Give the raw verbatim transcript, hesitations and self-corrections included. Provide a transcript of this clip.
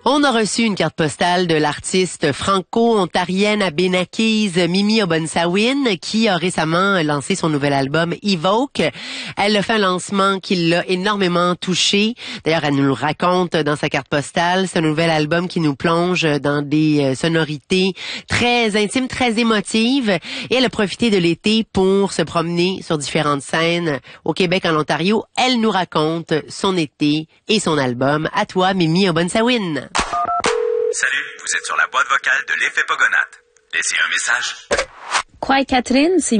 On a reçu une carte postale de l'artiste franco-ontarienne abénaquise Mimi Obunsawin qui a récemment lancé son nouvel album Evoke. Elle a fait un lancement qui l'a énormément touchée. D'ailleurs, elle nous le raconte dans sa carte postale. C'est un nouvel album qui nous plonge dans des sonorités très intimes, très émotives. Et elle a profité de l'été pour se promener sur différentes scènes au Québec, en Ontario. Elle nous raconte son été et son album. À toi, Mimi Obunsawin. Salut, vous êtes sur la boîte vocale de l'effet Pogonat. Laissez un message. Quoi, Catherine, c'est